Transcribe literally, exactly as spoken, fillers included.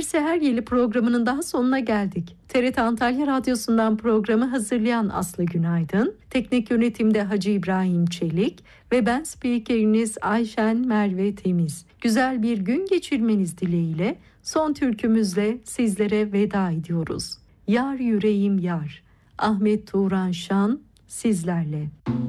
Seher Yeli programının daha sonuna geldik. T R T Antalya Radyosu'ndan programı hazırlayan Aslı Günaydın, teknik yönetimde Hacı İbrahim Çelik ve ben spikeriniz Ayşen Merve Temiz. Güzel bir gün geçirmeniz dileğiyle son türkümüzle sizlere veda ediyoruz. Yar yüreğim yar. Ahmet Turan Şan sizlerle.